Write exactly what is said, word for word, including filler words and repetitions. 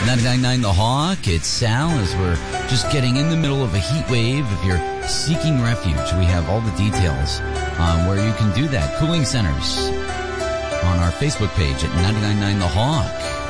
ninety-nine point nine The Hawk, it's Sal as we're just getting in the middle of a heat wave. If you're seeking refuge, we have all the details on where you can do that. Cooling centers on our Facebook page at ninety-nine point nine The Hawk.